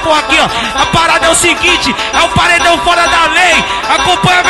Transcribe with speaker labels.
Speaker 1: porra aqui, ó. A parada é o seguinte, é o paredão fora da lei. Acompanha